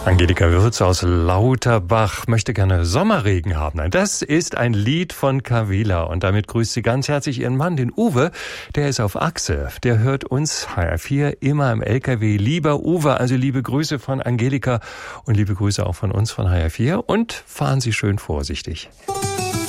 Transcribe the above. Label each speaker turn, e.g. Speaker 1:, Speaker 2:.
Speaker 1: Angelika Würz aus Lauterbach möchte gerne Sommerregen haben. Nein, das ist ein Lied von Kavila. Und damit grüßt sie ganz herzlich ihren Mann, den Uwe. Der ist auf Achse. Der hört uns HR4 immer im LKW. Lieber Uwe, also liebe Grüße von Angelika und liebe Grüße auch von uns von HR4. Und fahren Sie schön vorsichtig.